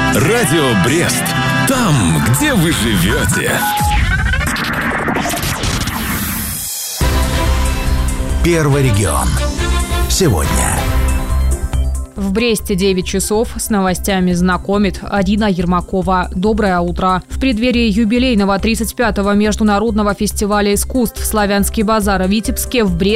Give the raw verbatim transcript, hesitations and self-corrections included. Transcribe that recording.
Радио Брест. Там, где вы живете. Первый регион. Сегодня. В Бресте девять часов. С новостями знакомит Арина Ермакова. Доброе утро. В преддверии юбилейного тридцать пятого международного фестиваля искусств «Славянский базар» в Витебске в Бресте